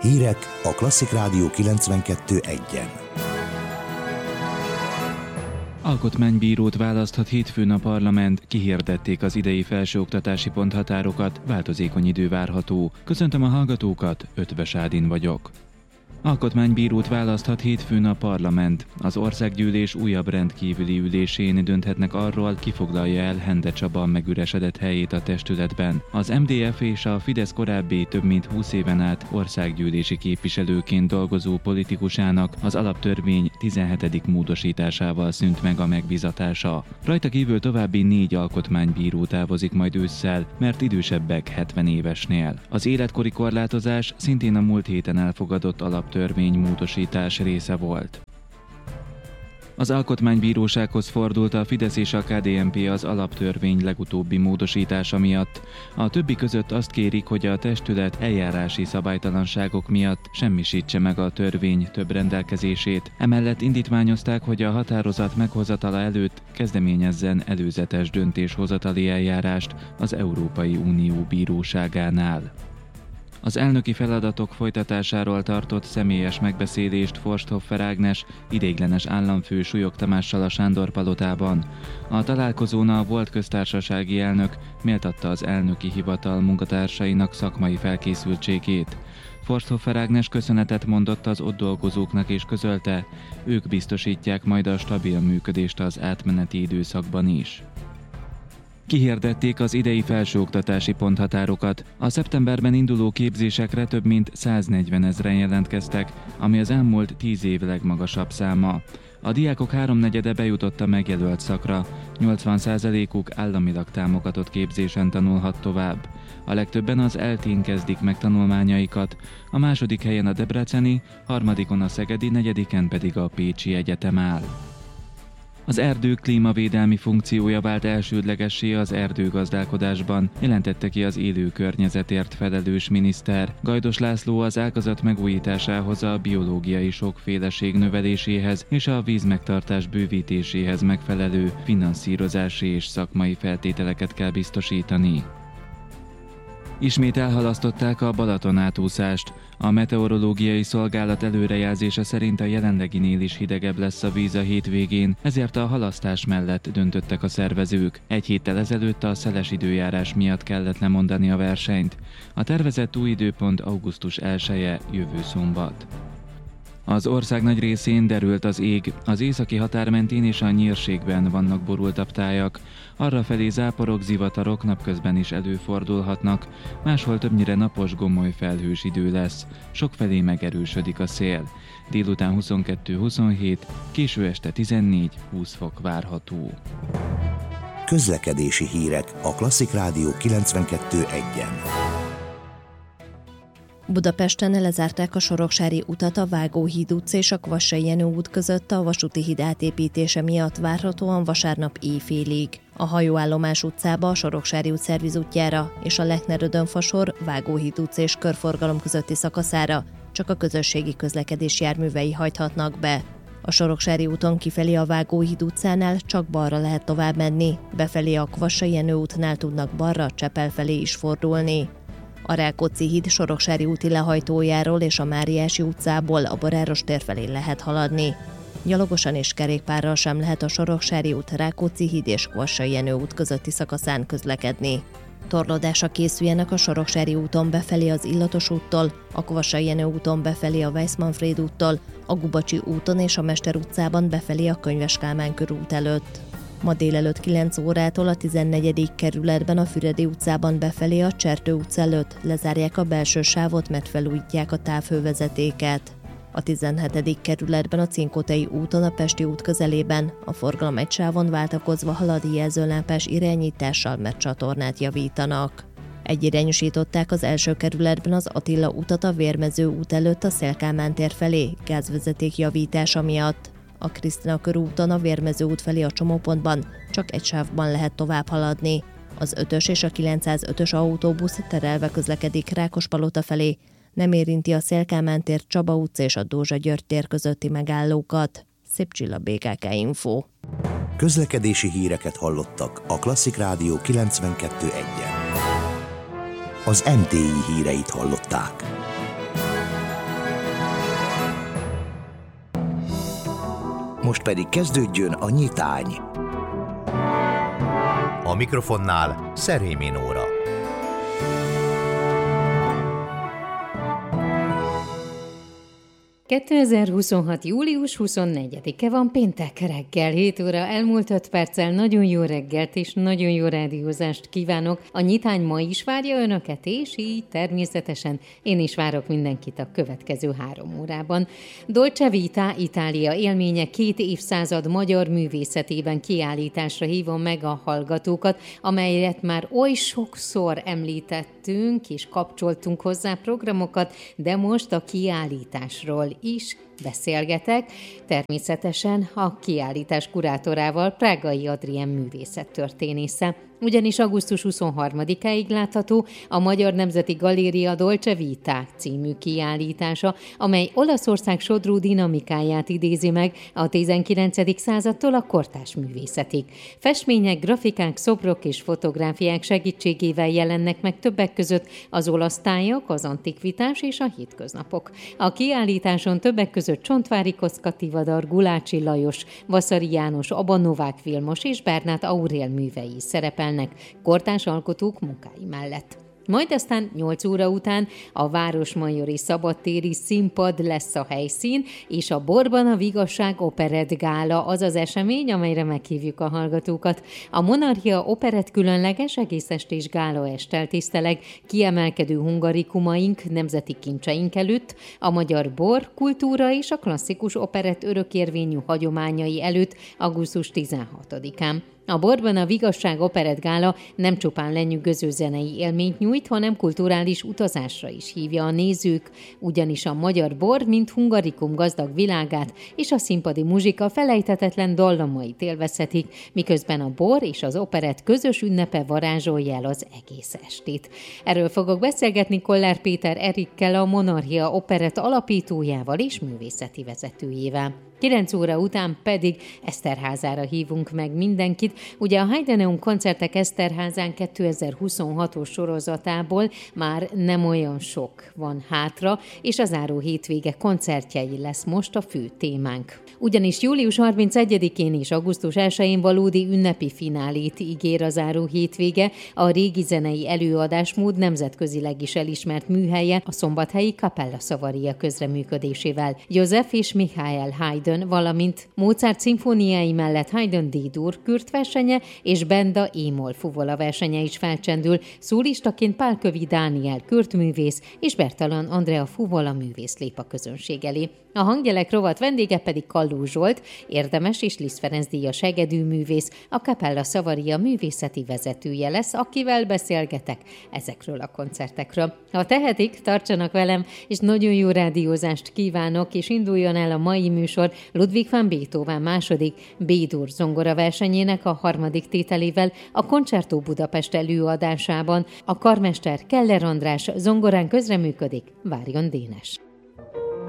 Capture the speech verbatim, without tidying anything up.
Hírek a Klasszik Rádió kilencvenkettő egyen. Alkotmánybírót választhat hétfőn a parlament, kihirdették az idei felsőoktatási ponthatárokat, változékony idő várható. Köszöntöm a hallgatókat, Ötvös Ádin vagyok. Alkotmánybírót választhat hétfőn a parlament. Az országgyűlés újabb rendkívüli ülésén dönthetnek arról, ki foglalja el Hende Csaba megüresedett helyét a testületben. Az em dé ef és a Fidesz korábbi több mint húsz éven át országgyűlési képviselőként dolgozó politikusának az alaptörvény tizenhetedik módosításával szűnt meg a megbízatása. Rajta kívül további négy alkotmánybíró távozik majd ősszel, mert idősebbek hetven évesnél. Az életkori korlátozás szintén a múlt héten elfogadott alap törvény módosítás része volt. Az Alkotmánybírósághoz fordult a Fidesz és a ká dé en pé az alaptörvény legutóbbi módosítása miatt. A többi között azt kérik, hogy a testület eljárási szabálytalanságok miatt semmisítse meg a törvény több rendelkezését. Emellett indítványozták, hogy a határozat meghozatala előtt kezdeményezzen előzetes döntéshozatali eljárást az Európai Unió bíróságánál. Az elnöki feladatok folytatásáról tartott személyes megbeszélést Forsthoffer Ágnes ideiglenes államfő Súlyog Tamással a Sándor-palotában. A találkozón a volt köztársasági elnök méltatta az elnöki hivatal munkatársainak szakmai felkészültségét. Forsthoffer Ágnes köszönetet mondott az ott dolgozóknak és közölte, ők biztosítják majd a stabil működést az átmeneti időszakban is. Kihirdették az idei felsőoktatási ponthatárokat. A szeptemberben induló képzésekre több mint száznegyvenezren jelentkeztek, ami az elmúlt tíz év legmagasabb száma. A diákok háromnegyede bejutott a megjelölt szakra, nyolcvan százalékuk államilag támogatott képzésen tanulhat tovább. A legtöbben az eltén kezdik meg tanulmányaikat, a második helyen a debreceni, harmadikon a szegedi, negyediken pedig a pécsi egyetem áll. Az erdők klímavédelmi funkciója vált elsődlegessé az erdőgazdálkodásban, jelentette ki az élő környezetért felelős miniszter. Gajdos László az ágazat megújításához, a biológiai sokféleség növeléséhez és a vízmegtartás bővítéséhez megfelelő finanszírozási és szakmai feltételeket kell biztosítani. Ismét elhalasztották a Balaton átúszást. A meteorológiai szolgálat előrejelzése szerint a jelenleginél is hidegebb lesz a víz a hétvégén, ezért a halasztás mellett döntöttek a szervezők. Egy héttel ezelőtt a szeles időjárás miatt kellett lemondani a versenyt. A tervezett új időpont augusztus elseje, jövő szombat. Az ország nagy részén derült az ég, az északi határ mentén és a nyírségben vannak borultabb tájak. Arrafelé záporok, zivatarok napközben is előfordulhatnak, máshol többnyire napos, gomoly felhős idő lesz, sokfelé megerősödik a szél. Délután huszonkettő-huszonhét, késő este tizennégy-húsz fok várható. Közlekedési hírek a Klasszik Rádió kilencvenkettő egyen. Budapesten lezárták a Soroksári utat a Vágóhíd utca és a Kvassai Jenő út között a vasúti híd átépítése miatt várhatóan vasárnap éjfélig. A Hajóállomás utcába, a Soroksári út szervizútjára és a Lechner-Ödön-Fasor, Vágóhíd utca és körforgalom közötti szakaszára csak a közösségi közlekedés járművei hajthatnak be. A Soroksári úton kifelé a Vágóhíd utcánál csak balra lehet tovább menni, befelé a Kvassai Jenő útnál tudnak balra, Csepel felé is fordulni. A Rákóczi híd Soroksári úti lehajtójáról és a Máriási utcából a Boráros tér felé lehet haladni. Gyalogosan és kerékpárral sem lehet a Soroksári út, Rákóczi híd és Kvassai Jenő út közötti szakaszán közlekedni. Torlódásra készüljenek a Soroksári úton befelé az Illatos úttól, a Kvassai Jenő úton befelé a Weiss-Manfréd úttól, a Gubacsi úton és a Mester utcában befelé a Könyves Kálmán körút előtt. Ma délelőtt kilenc órától a tizennegyedik kerületben a Füredi utcában befelé a Csertő utca előtt lezárják a belső sávot, mert felújítják a távhővezetéket. A tizenhetedik kerületben a Cinkotei úton a Pesti út közelében a forgalom egy sávon váltakozva halad jelzőlámpás irányítással, mert csatornát javítanak. Egyirányosították az első kerületben az Attila utat a Vérmező út előtt a Széll-Kálmán tér felé gázvezeték javítása miatt. A Krisztina körúton a Vérmező út felé a csomópontban csak egy sávban lehet tovább haladni. Az ötös és a kilencszázötös autóbusz terelve közlekedik Rákospalota felé, nem érinti a Széll-Kálmán tér, Csaba utca és a Dózsa György tér közötti megállókat. Szép Csilla, bé ká ká Info. Közlekedési híreket hallottak a Klasszik Rádió kilencvenkettő egyen. Az em té i híreit hallották. Most pedig kezdődjön a nyitány. A mikrofonnál Szerémi Nóra. kétezer-huszonhat. július huszonnegyedike van, péntek reggel, hét óra elmúlt öt perccel. Nagyon jó reggelt és nagyon jó rádiózást kívánok. A nyitány ma is várja önöket, és így természetesen én is várok mindenkit a következő három órában. Dolce Vita Itália élménye két évszázad magyar művészetében kiállításra hívom meg a hallgatókat, amelyet már oly sokszor említettünk és kapcsoltunk hozzá programokat, de most a kiállításról is beszélgetek, természetesen a kiállítás kurátorával, Prágai Adrien művészettörténésszel. Ugyanis augusztus huszonharmadikáig látható a Magyar Nemzeti Galéria Dolce Vita című kiállítása, amely Olaszország sodró dinamikáját idézi meg a tizenkilencedik századtól a kortárs művészetig. Festmények, grafikák, szobrok és fotográfiák segítségével jelennek meg többek között az olasz tájak, az antikvitás és a hétköznapok. A kiállításon többek között Csontváry Kocka Tivadar, Gulácsi Lajos, Vaszary János, Aba Novák Vilmos és Bernát Aurél művei szerepelnek kortárs alkotók munkái mellett. Majd aztán nyolc óra után a Városmajori Szabadtéri Színpad lesz a helyszín, és a Borban a Vigasság Operett Gála az az esemény, amelyre meghívjuk a hallgatókat. A Monarchia Operett különleges egész estés gála esttel tiszteleg kiemelkedő hungarikumaink, nemzeti kincseink előtt, a magyar bor, kultúra és a klasszikus operett örökérvényű hagyományai előtt augusztus tizenhatodikán. A Borban a Vigasság Operett Gála nem csupán lenyűgöző zenei élményt nyújt, hanem kulturális utazásra is hívja a nézők, ugyanis a magyar bor, mint hungarikum gazdag világát és a színpadi muzsika felejthetetlen dallamait élvezhetik, miközben a bor és az operett közös ünnepe varázsolja el az egész estét. Erről fogok beszélgetni Kollár Péter Erikkel, a Monarchia Operett alapítójával és művészeti vezetőjével. kilenc óra után pedig Eszterházára hívunk meg mindenkit. Ugye a Heideneum koncertek Eszterházán kétezer-huszonhatos sorozatából már nem olyan sok van hátra, és a záró hétvége koncertjei lesz most a fő témánk. Ugyanis július harmincegyedikén és augusztus elsején valódi ünnepi finálét ígér a záró hétvége, a régi zenei előadásmód nemzetközileg is elismert műhelye a szombathelyi Kapella Savaria közreműködésével. József és Michael Haydn, valamint Mozart szimfóniái mellett Haydn D-dur Kürt versenye és Benda E-moll fuvola versenye is felcsendül, szólistaként Pálkövi Dániel Kürt művész és Bertalan Andrea fuvola művész lép a közönség elé. A hangjelek rovat vendége pedig Kalló Zsolt, érdemes és Liszt Ferenc díjas hegedű művész, a Kapella Savaria művészeti vezetője lesz, akivel beszélgetek ezekről a koncertekről. Ha tehetik, tartsanak velem, és nagyon jó rádiózást kívánok, és induljon el a mai műsor Ludwig van Beethoven második B-dur zongora versenyének a harmadik tételével a Concerto Budapest előadásában. A karmester Keller András, zongorán közreműködik, várjon Dénes.